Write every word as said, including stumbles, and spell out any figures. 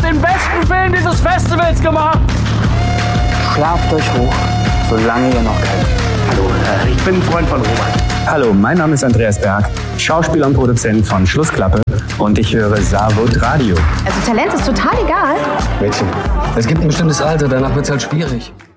den besten Film dieses Festivals gemacht. Schlaft euch hoch, solange ihr noch könnt. Hallo, äh, ich bin ein Freund von Robert. Hallo, mein Name ist Andreas Berg, Schauspieler und Produzent von Schlussklappe und ich höre Savut Radio. Also Talent ist total egal. Mädchen, es gibt ein bestimmtes Alter, danach wird es halt schwierig.